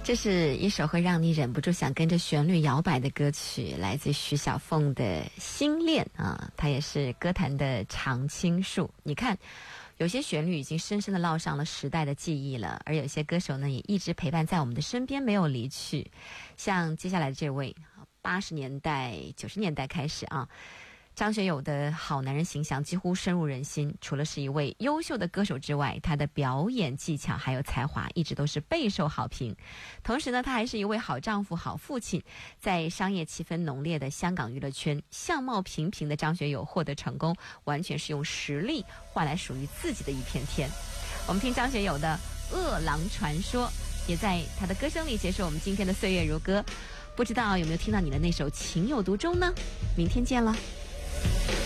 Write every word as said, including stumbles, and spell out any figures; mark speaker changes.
Speaker 1: 这是一首会让你忍不住想跟着旋律摇摆的歌曲，来自徐小凤的《心恋》啊，她也是歌坛的常青树。你看，有些旋律已经深深地烙上了时代的记忆了，而有些歌手呢，也一直陪伴在我们的身边，没有离去。像接下来的这位，八十年代、九十年代开始啊。张学友的好男人形象几乎深入人心，除了是一位优秀的歌手之外，他的表演技巧还有才华一直都是备受好评。同时呢，他还是一位好丈夫、好父亲。在商业气氛浓烈的香港娱乐圈，相貌平平的张学友获得成功，完全是用实力换来属于自己的一片天。我们听张学友的《饿狼传说》，也在他的歌声里结束我们今天的岁月如歌。不知道有没有听到你的那首情有独钟呢？明天见了。